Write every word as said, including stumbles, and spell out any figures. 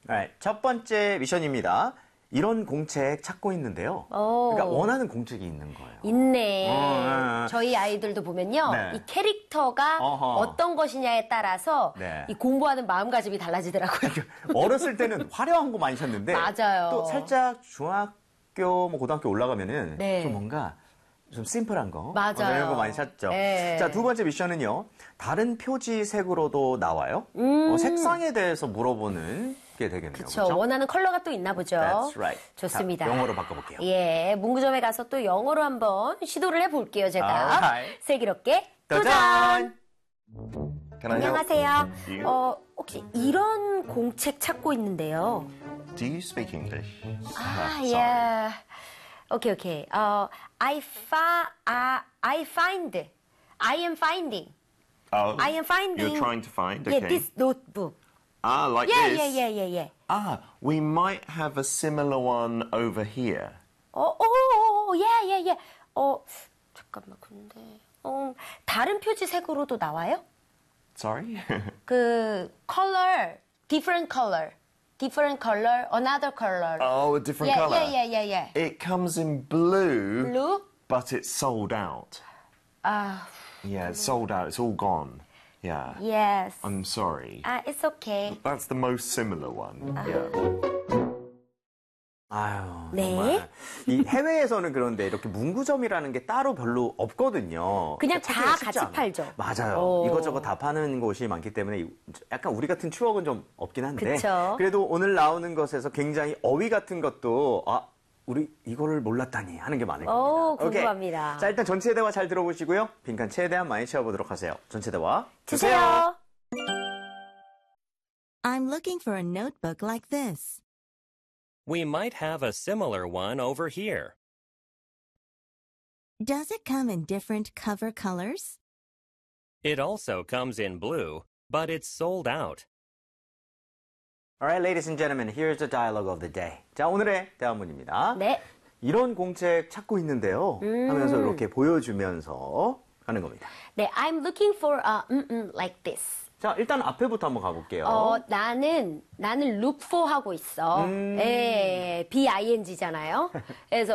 Alright, 첫 번째 미션입니다. 이런 공책 찾고 있는데요. 오. 그러니까 원하는 공책이 있는 거예요. 있네. 어, 저희 아이들도 보면요. 네. 이 캐릭터가 어허. 어떤 것이냐에 따라서 네. 이 공부하는 마음가짐이 달라지더라고요. 어렸을 때는 화려한 거 많이 셨는데 맞아요. 또 살짝 중학교, 뭐 고등학교 올라가면은 네. 좀 뭔가 좀 심플한 거. 맞아요. 이런 거 많이 찾죠. 네. 자, 두 번째 미션은요. 다른 표지색으로도 나와요. 음. 어, 색상에 대해서 물어보는 게 되겠네요. 그렇죠. 그렇죠? 원하는 컬러가 또 있나 보죠. That's right. 좋습니다. 자, 영어로 바꿔볼게요. 예, 문구점에 가서 또 영어로 한번 시도를 해볼게요, 제가. Alright. 슬기롭게 도전! 도전! Can I help? 안녕하세요. You? 어, 혹시 이런 공책 찾고 있는데요. Do you speak English? 아, sorry. 예. 오케이, 오케이. 어, I fi, uh, I find, I am finding, Oh, I am finding. You're trying to find? Yeah, Okay. this notebook. Ah, like Yeah, this? yeah, yeah, yeah, yeah. Ah, we might have a similar one over here. 어, 오, 오, 오, yeah, yeah, yeah. 어, 잠깐만, 근데, 어, 다른 표지색으로도 나와요? Sorry? 그, color, different color, different color, another color. oh, a different yeah, colour. yeah, yeah, yeah, yeah. It comes in blue, Blue? but it's sold out. 아, Yeah, it's sold out. It's all gone. Yeah. yes. I'm sorry. 아, it's okay. That's the most similar one. Yeah. 아유, 네. 정말. 이 해외에서는 그런데 이렇게 문구점이라는 게 따로 별로 없거든요. 그냥 찾기가 다 쉽지 같이 않아요. 팔죠. 맞아요. 오. 이것저것 다 파는 곳이 많기 때문에 약간 우리 같은 추억은 좀 없긴 한데. 그쵸. 그래도 오늘 나오는 것에서 굉장히 어휘 같은 것도 아, 우리 이거를 몰랐다니 하는 게 많을 겁니다. 오, 오케이. 궁금합니다. 자, 일단 전체 대화 잘 들어보시고요. 빈칸 최대한 많이 채워보도록 하세요. 전체 대화 주세요. I'm looking for a notebook like this. We might have a similar one over here. Does it come in different cover colors? It also comes in blue, but it's sold out. Alright, ladies and gentlemen, here's the dialogue of the day. 자, 오늘의 대화문입니다. 네. 이런 공책 찾고 있는데요. 음. 하면서 이렇게 보여주면서 가는 겁니다. 네, I'm looking for a mm, mm, like this. 자, 일단 앞에부터 한번 가볼게요. 어, 나는, 나는 look for 하고 있어. 음. 예, B I N G잖아요. 그래서